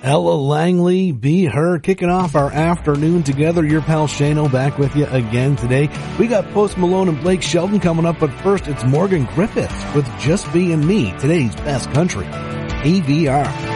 Ella Langley, Be Her, kicking off our afternoon together. Your pal Shano back with you again today. We got Post Malone and Blake Shelton coming up, but first it's Morgan Griffiths with Just Being Me, today's best country. AVR.